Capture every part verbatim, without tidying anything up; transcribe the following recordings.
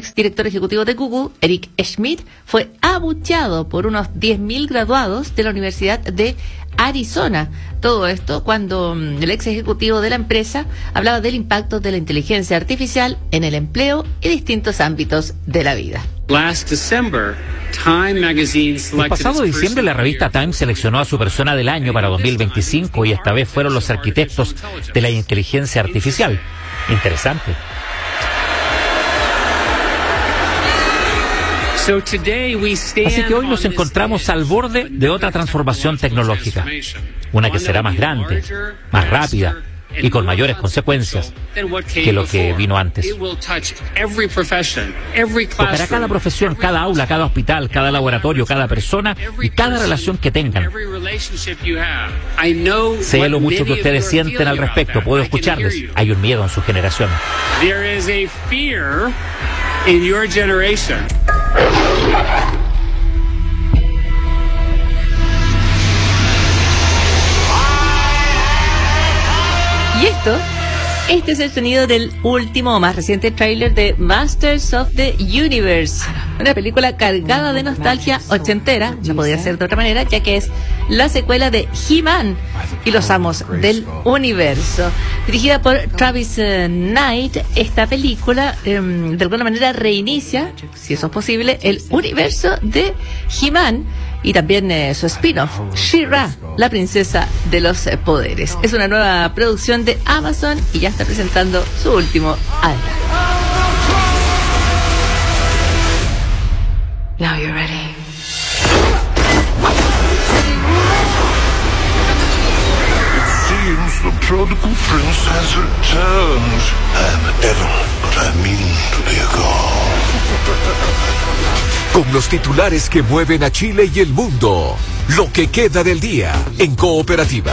exdirector ejecutivo de Google, Eric Schmidt, fue abucheado por unos diez mil graduados de la Universidad de Arizona. Todo esto cuando um, el ex ejecutivo de la empresa hablaba del impacto de la inteligencia artificial en el empleo y distintos ámbitos de la vida. Last December, Time Magazine El pasado diciembre la revista Time seleccionó a su persona del año para dos mil veinticinco y esta vez fueron los arquitectos de la inteligencia artificial. Interesante. Así que hoy nos encontramos al borde de otra transformación tecnológica, una que será más grande, más rápida y con mayores consecuencias que lo que vino antes. Tocará cada profesión, cada aula, cada hospital, cada laboratorio, cada persona y cada relación que tengan. Sé lo mucho que ustedes sienten al respecto, puedo escucharles. Hay un miedo en su generación. Y esto, este es el sonido del último o más reciente tráiler de Masters of the Universe, una película cargada de nostalgia ochentera, no podía ser de otra manera, ya que es la secuela de He-Man y los Amos del Universo. Dirigida por Travis uh, Knight, esta película eh, de alguna manera reinicia, si eso es posible, el universo de He-Man y también eh, su spin-off, She-Ra, la princesa de los eh, poderes. Es una nueva producción de Amazon y ya está presentando su último adelanto. Now you're ready. The prodigal prince has returned. I am a devil, but I mean to be a god. Con los titulares que mueven a Chile y el mundo, lo que queda del día en Cooperativa.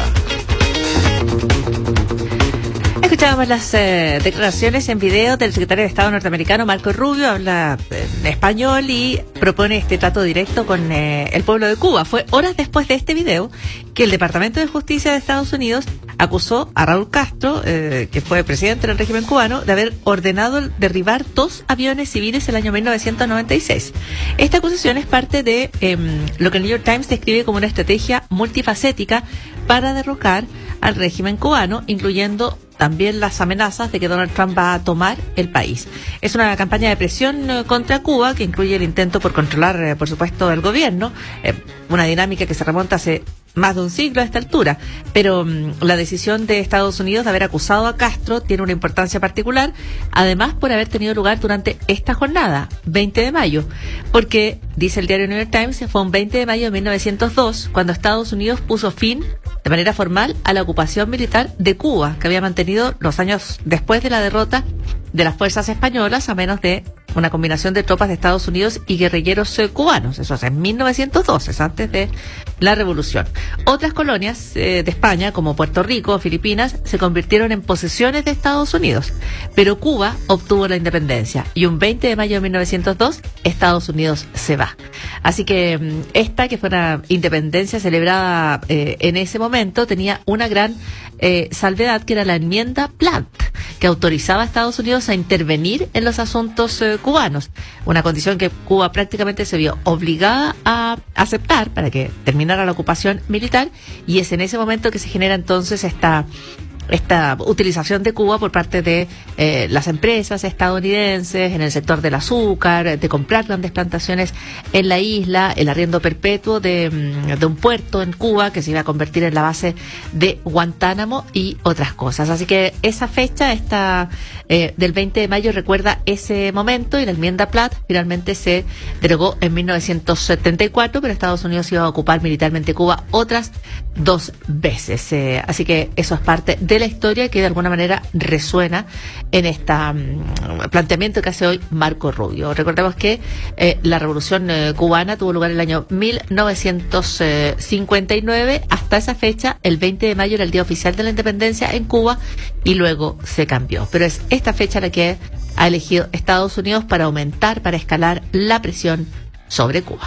Escuchábamos las eh, declaraciones en video del secretario de Estado norteamericano Marco Rubio, habla en español y propone este trato directo con eh, el pueblo de Cuba. Fue horas después de este video que el Departamento de Justicia de Estados Unidos acusó a Raúl Castro, eh, que fue presidente del régimen cubano, de haber ordenado derribar dos aviones civiles el año mil novecientos noventa y seis. Esta acusación es parte de eh, lo que el New York Times describe como una estrategia multifacética para derrocar al régimen cubano, incluyendo también las amenazas de que Donald Trump va a tomar el país. Es una campaña de presión eh, contra Cuba que incluye el intento por controlar, eh, por supuesto, el gobierno, eh, una dinámica que se remonta hace más de un siglo a esta altura, pero um, la decisión de Estados Unidos de haber acusado a Castro tiene una importancia particular, además por haber tenido lugar durante esta jornada, veinte de mayo, porque, dice el diario New York Times, fue un veinte de mayo de mil novecientos dos cuando Estados Unidos puso fin de manera formal a la ocupación militar de Cuba, que había mantenido los años después de la derrota de las fuerzas españolas a menos de una combinación de tropas de Estados Unidos y guerrilleros eh, cubanos. Eso es en mil novecientos dos, es antes de la revolución. Otras colonias eh, de España, como Puerto Rico o Filipinas, se convirtieron en posesiones de Estados Unidos, pero Cuba obtuvo la independencia y un veinte de mayo de mil novecientos dos Estados Unidos se va. Así que esta, que fue una independencia celebrada eh, en ese momento, tenía una gran eh, salvedad, que era la enmienda Platt, que autorizaba a Estados Unidos a intervenir en los asuntos eh, cubanos, una condición que Cuba prácticamente se vio obligada a aceptar para que terminara la ocupación militar, y es en ese momento que se genera entonces esta esta utilización de Cuba por parte de eh, las empresas estadounidenses en el sector del azúcar, de comprar grandes plantaciones en la isla, el arriendo perpetuo de, de un puerto en Cuba que se iba a convertir en la base de Guantánamo y otras cosas. Así que esa fecha, esta eh, del veinte de mayo, recuerda ese momento, y la enmienda Platt finalmente se derogó en mil novecientos setenta y cuatro, pero Estados Unidos iba a ocupar militarmente Cuba otras dos veces. Eh, así que eso es parte de la historia que de alguna manera resuena en este um, planteamiento que hace hoy Marco Rubio. Recordemos que eh, la revolución eh, cubana tuvo lugar en el año mil novecientos cincuenta y nueve. Hasta esa fecha, el veinte de mayo era el día oficial de la independencia en Cuba, y luego se cambió. Pero es esta fecha la que ha elegido Estados Unidos para aumentar, para escalar la presión sobre Cuba.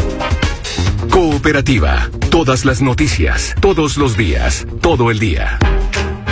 Cooperativa. Todas las noticias, todos los días, todo el día.